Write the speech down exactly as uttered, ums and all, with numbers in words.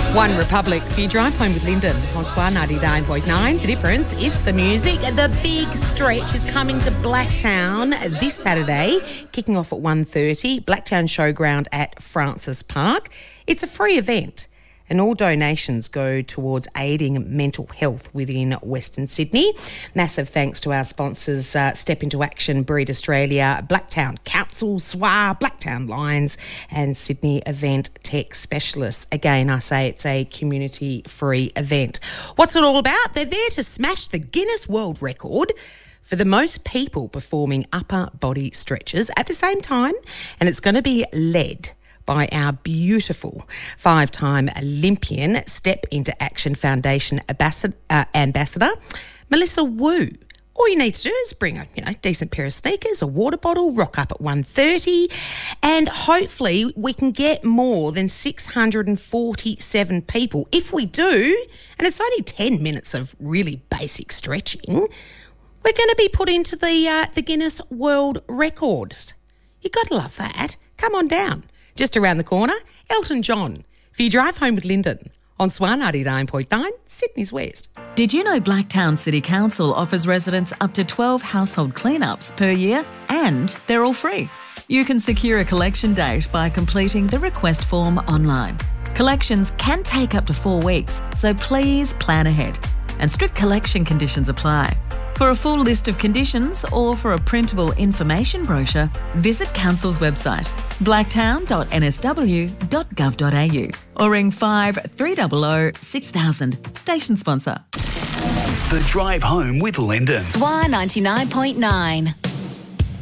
One Republic for your drive home with Lyndon on Swan ninety-nine point nine. The difference is the music. The big stretch is coming to Blacktown this Saturday, kicking off at one thirty, Blacktown Showground at Francis Park. It's a free event, and all donations go towards aiding mental health within Western Sydney. Massive thanks to our sponsors, uh, Step Into Action, Breed Australia, Blacktown Council, S W A, Blacktown Lions and Sydney Event Tech Specialists. Again, I say it's a community-free event. What's it all about? They're there to smash the Guinness World Record for the most people performing upper body stretches at the same time, and it's going to be led by our beautiful five-time Olympian Step Into Action Foundation ambassador, uh, ambassador, Melissa Wu. All you need to do is bring a you know decent pair of sneakers, a water bottle, rock up at one thirty, and hopefully we can get more than six hundred forty-seven people. If we do, and it's only ten minutes of really basic stretching, we're going to be put into the uh, the Guinness World Records. You got to love that. Come on down. Just around the corner, Elton John for your drive home with Lyndon on Swan ninety-nine point nine, Sydney's West. Did you know Blacktown City Council offers residents up to twelve household cleanups per year, and they're all free? You can secure a collection date by completing the request form online. Collections can take up to four weeks, so please plan ahead. And strict collection conditions apply. For a full list of conditions or for a printable information brochure, visit Council's website, blacktown dot n s w dot gov dot a u or ring five three hundred six thousand. Station sponsor. The Drive Home with Lyndon. Swan ninety-nine point nine.